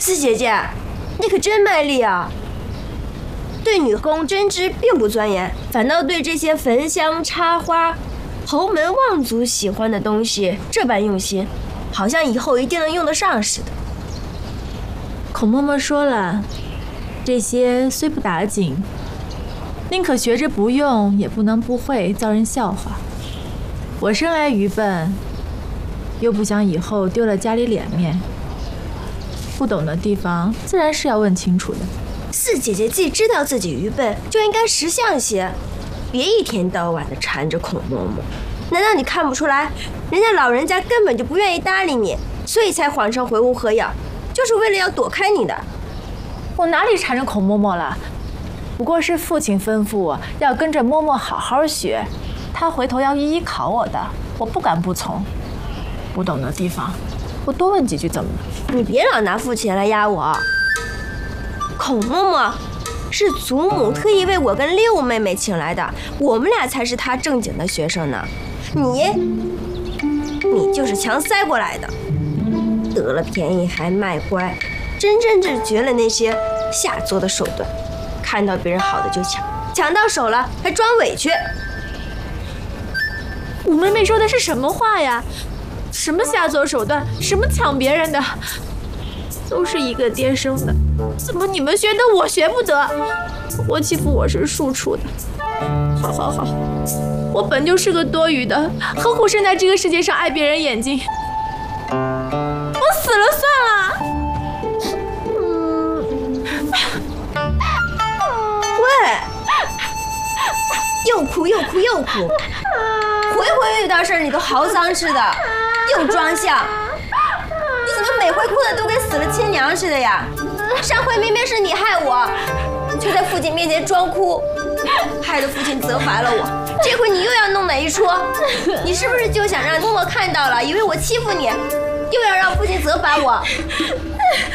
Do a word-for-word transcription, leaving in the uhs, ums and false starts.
四姐姐，你可真卖力啊！对女工针织并不钻研，反倒对这些焚香插花、侯门望族喜欢的东西这般用心，好像以后一定能用得上似的。 孔嬷嬷说了，这些虽不打紧，宁可学着不用，也不能不会，遭人笑话。我生来愚笨，又不想以后丢了家里脸面，不懂的地方自然是要问清楚的。 四姐姐既知道自己愚笨，就应该识相些，别一天到晚的缠着孔嬷嬷。难道你看不出来，人家老人家根本就不愿意搭理你，所以才谎称回屋喝药，就是为了要躲开你的。 我哪里缠着孔嬷嬷了？不过是父亲吩咐我要跟着嬷嬷好好学，他回头要一一考我的，我不敢不从。不懂的地方，我多问几句怎么了？ 你别老拿父亲来压我。孔嬷嬷是祖母特意为我跟六妹妹请来的，我们俩才是她正经的学生呢。你，你就是强塞过来的，得了便宜还卖乖，真真正绝了那些下作的手段，看到别人好的就抢，抢到手了还装委屈。 五妹妹说的是什么话呀？什么下作手段，什么抢别人的，都是一个爹生的，怎么你们学得我学不得？我欺负我是庶出的，好好好，我本就是个多余的，何苦生在这个世界上碍别人眼睛？我死了算了。 嗯，喂，又哭又哭又哭，回回遇到事儿你都嚎丧似的，又装相。你怎么每回哭的都跟死了亲娘似的呀？上回明明是你害我，却在父亲面前装哭，害得父亲责罚了我。这回你又要弄哪一出？你是不是就想让嬷嬷看到了，以为我欺负你，又要让父亲责罚我？